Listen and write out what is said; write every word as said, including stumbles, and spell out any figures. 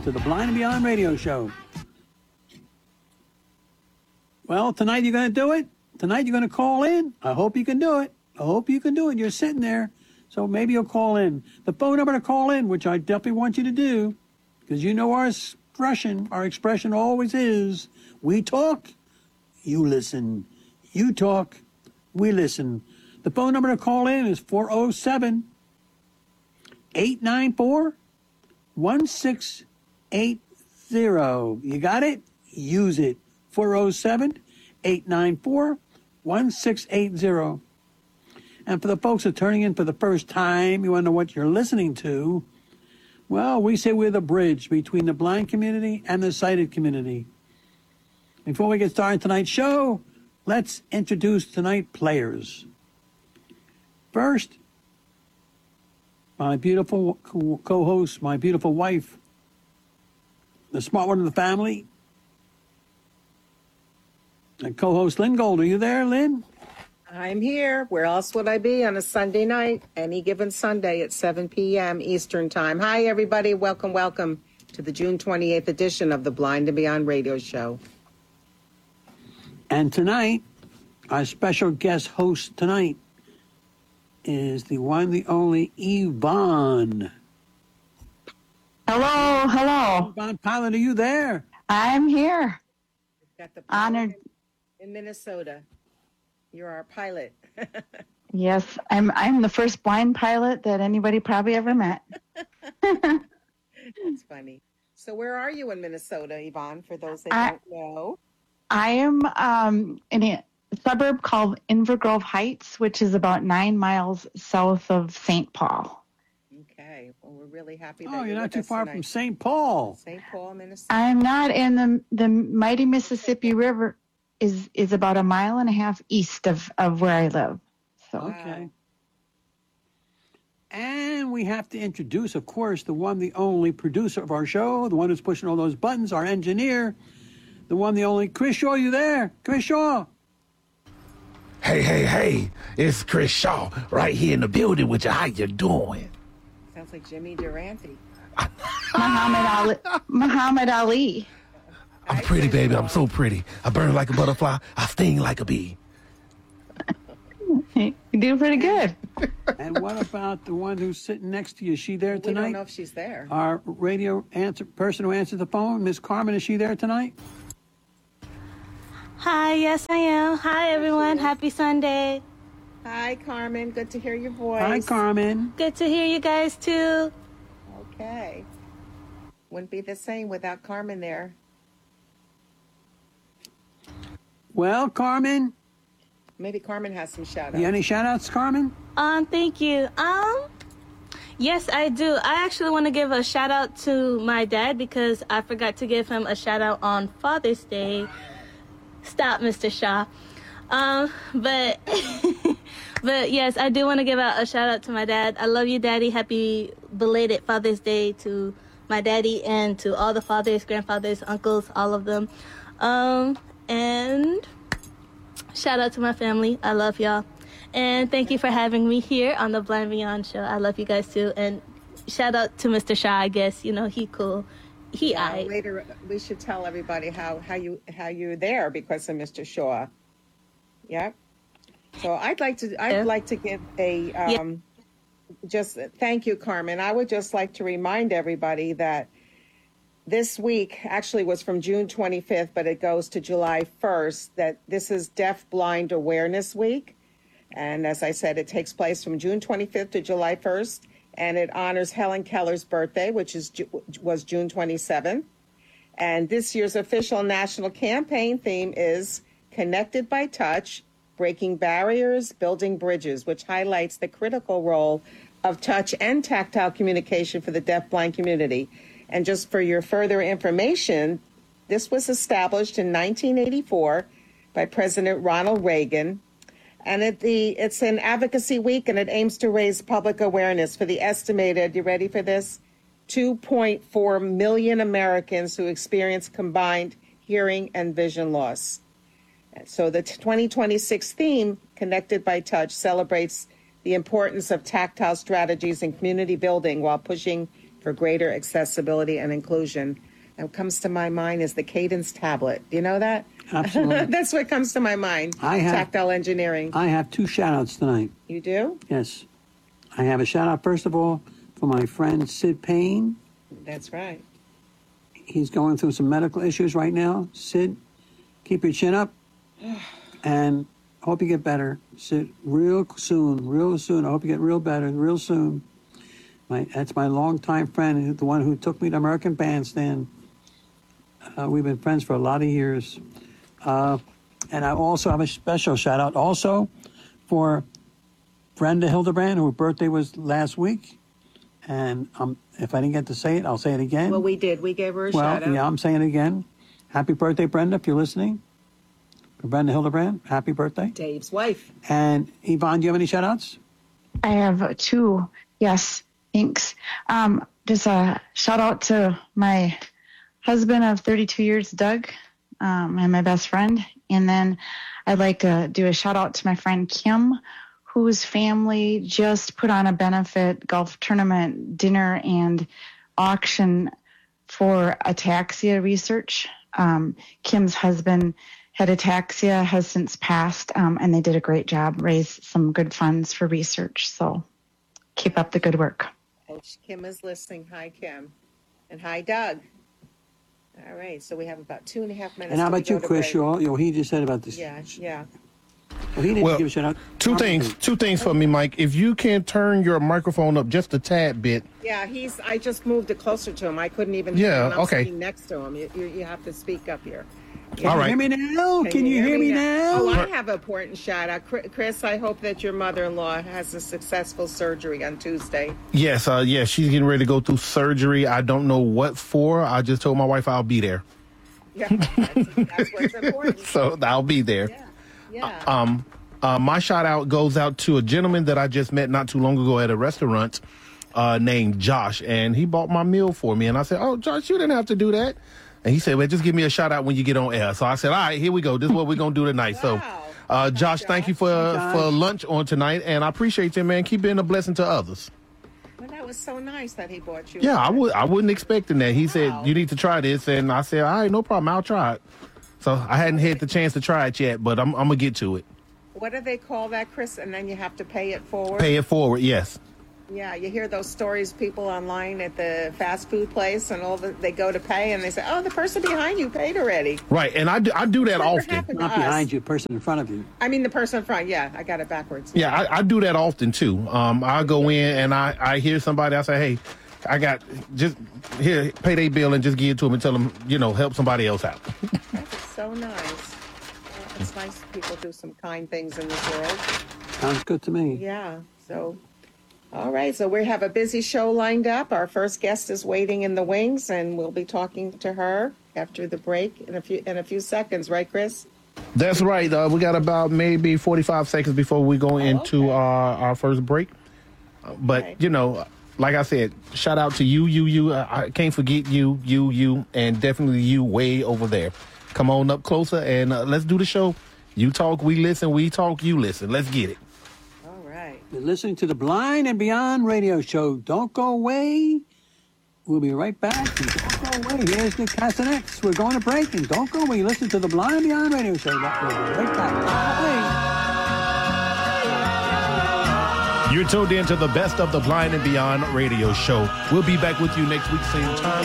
listen to the Blind and Beyond radio show. Well, tonight you're going to do it? Tonight you're going to call in? I hope you can do it. I hope you can do it. You're sitting there, so maybe you'll call in. The phone number to call in, which I definitely want you to do, because you know our expression, our expression always is, we talk, you listen. You talk, we listen. The phone number to call in is four oh seven, eight nine four, one six eight zero. You got it? Use it. four oh seven, eight nine four, one six eight zero. And for the folks that are turning in for the first time, you want to know what you're listening to, well, we say we're the bridge between the blind community and the sighted community. Before we get started tonight's show, let's introduce tonight's players. First, my beautiful co-host, my beautiful wife, the smart one of the family, and co-host Lynn Gold. Are you there, Lynn? I'm here. Where else would I be on a Sunday night? Any given Sunday at seven p.m. Eastern Time. Hi, everybody. Welcome, welcome to the June twenty-eighth edition of the Blind and Beyond radio show. And tonight, our special guest host tonight is the one, the only Yvonne. Hello, hello. Yvonne Pilot, are you there? I'm here. We've got the Honored. In Minnesota. You're our pilot. Yes, I'm I'm the first blind pilot that anybody probably ever met. That's funny. So where are you in Minnesota, Yvonne, for those that I, don't know? I am um, in a suburb called Invergrove Heights, which is about nine miles south of Saint Paul. Okay. Well, we're really happy that Oh, you're, you're not with too us far tonight. from Saint Paul. Saint Paul, Minnesota. I'm not in the the mighty Mississippi River is is about a mile and a half east of, of where I live. So Okay. And we have to introduce, of course, the one, the only producer of our show, the one who's pushing all those buttons, our engineer, the one, the only Chris Shaw. You there? Chris Shaw. Hey, hey, hey, it's Chris Shaw right here in the building with you. How you doing? Sounds like Jimmy Durante. Muhammad Ali. Muhammad Ali. I'm Hi, pretty, Chris baby. Shaw. I'm so pretty. I burn like a butterfly. I sting like a bee. You're doing pretty good. And what about the one who's sitting next to you? Is she there We tonight? don't know if she's there. Our radio answer person who answers the phone, Miss Carmen, is she there tonight? Hi, yes I am. Hi everyone, happy Sunday. Hi, Carmen. Good to hear your voice. Hi, Carmen. Good to hear you guys too. Okay. Wouldn't be the same without Carmen there. Well, Carmen, Maybe Carmen has some shout outs. you any shout outs, Carmen? Um, thank you. Um, yes, I do. I actually want to give a shout out to my dad because I forgot to give him a shout out on Father's Day. Stop, Mister Shaw. Um, but, but yes, I do want to give out a shout out to my dad. I love you, Daddy. Happy belated Father's Day to my daddy and to all the fathers, grandfathers, uncles, all of them. Um, and shout out to my family. I love y'all. And thank you for having me here on the Blind Beyond show. I love you guys too. And shout out to Mister Shaw, I guess. You know, he cool. He Uh, I. later, we should tell everybody how, how you how you're there because of Mister Shaw. Yep. So I'd like to I'd Yeah. like to give a um, just thank you, Carmen. I would just like to remind everybody that this week actually was from June twenty-fifth, but it goes to July first. That this is Deaf Blind Awareness Week, and as I said, it takes place from June twenty-fifth to July first. And it honors Helen Keller's birthday, which is was June twenty-seventh. And this year's official national campaign theme is Connected by Touch, Breaking Barriers, Building Bridges, which highlights the critical role of touch and tactile communication for the deaf-blind community. And just for your further information, this was established in nineteen eighty-four by President Ronald Reagan. And it, the, it's an advocacy week, and it aims to raise public awareness for the estimated, you ready for this, two point four million Americans who experience combined hearing and vision loss. So the twenty twenty-six theme, Connected by Touch, celebrates the importance of tactile strategies in community building while pushing for greater accessibility and inclusion. And what comes to my mind is the Cadence tablet. Do you know that? Absolutely. That's what comes to my mind. I have- Tactile engineering. I have two shout-outs tonight. You do? Yes. I have a shout-out, first of all, for my friend Sid Payne. That's right. He's going through some medical issues right now. Sid, keep your chin up, and hope you get better. Sid, real soon, real soon. I hope you get real better, real soon. My, that's my longtime friend, the one who took me to American Bandstand. Uh, we've been friends for a lot of years. Uh, and I also have a special shout-out also for Brenda Hildebrand, whose birthday was last week. And um, if I didn't get to say it, I'll say it again. Well, we did. We gave her a Well, shout out. yeah, I'm saying it again. Happy birthday, Brenda, if you're listening. For Brenda Hildebrand, happy birthday. Dave's wife. And Yvonne, do you have any shout-outs? I have two. Yes, thanks. Um, just a shout out to my husband of thirty-two years, Doug, um, and my best friend. And then I'd like to do a shout out to my friend Kim, whose family just put on a benefit golf tournament dinner and auction for ataxia research. Um, Kim's husband had ataxia, has since passed, um, and they did a great job, raised some good funds for research. So keep up the good work. Kim is listening. Hi, Kim. And hi, Doug. All right. So we have about two and a half minutes. And how till we about you, go to Chris? break. You all, you know, he just said about this. Yeah, yeah. Well, he didn't Well, give a shout-out. Two things. Two things for me, Mike. If you can turn your microphone up just a tad bit. Yeah, he's. I just moved it closer to him. I couldn't even. Yeah, hear him. I'm okay. sitting next to him. You, you, you have to speak up here. All right. Can you hear me now? Can, you hear me now? Oh, I have an important shout out. Chris, I hope that your mother-in-law has a successful surgery on Tuesday. Yes, uh, yeah, she's getting ready to go through surgery. I don't know what for. I just told my wife I'll be there. Yeah, that's, that's what's important. So I'll be there. Yeah, yeah. Um, uh, my shout out goes out to a gentleman that I just met not too long ago at a restaurant uh, named Josh, and he bought my meal for me. And I said, "Oh, Josh, you didn't have to do that." And he said, "Well, just give me a shout out when you get on air." So I said, "All right, here we go. This is what we're gonna do tonight." Wow. So, uh, Josh, thank you for Josh. for lunch on tonight, and I appreciate you, man. Keep being a blessing to others. Well, that was so nice that he bought you. Yeah, I would. I wasn't expecting that. He Wow. said you need to try this, and I said, "All right, no problem. I'll try it." So I hadn't had the chance to try it yet, but I'm, I'm gonna get to it. What do they call that, Chris? And then you have to pay it forward. Pay it forward, yes. Yeah, you hear those stories, people online at the fast food place, and all the, they go to pay, and they say, "Oh, the person behind you paid already." Right, and I do, I do that Never often. happened to Not us. behind you, person in front of you. I mean, the person in front. Yeah, I got it backwards. Yeah, I, I do that often too. Um, I go in and I, I hear somebody. I say, "Hey, I got just here, pay their bill and just give it to them and tell them, you know, help somebody else out." That's so nice. Well, it's nice people do some kind things in this world. Sounds good to me. Yeah. So, all right. So we have a busy show lined up. Our first guest is waiting in the wings, and we'll be talking to her after the break in a few in a few seconds. Right, Chris? That's right. Uh, we got about maybe forty-five seconds before we go into okay. our, our first break. Uh, But, Okay. you know, like I said, shout out to you, you, you. Uh, I can't forget you, you, you, and definitely you way over there. Come on up closer and uh, let's do the show. You talk, we listen. We talk, you listen. Let's get it. All right. You're listening to the Blind and Beyond radio show. Don't go away. We'll be right back. And don't go away. Here's Nick Castanets. We're going to break, and don't go away. You listen to the Blind and Beyond radio show. We'll be right back. Don't go away. You're tuned in to the best of the Blind and Beyond radio show. We'll be back with you next week, same time.